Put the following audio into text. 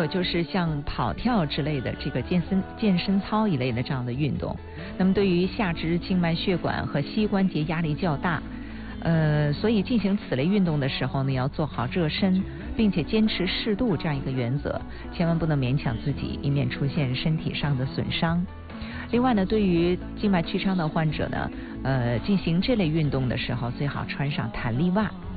就是像跑跳之类的这个健身操一类的这样的运动。那么对于下肢静脉血管和膝关节压力较大，所以进行此类运动的时候呢，要做好热身，并且坚持适度这样一个原则，千万不能勉强自己，以免出现身体上的损伤。另外呢，对于静脉曲张的患者呢，进行这类运动的时候，最好穿上弹力袜，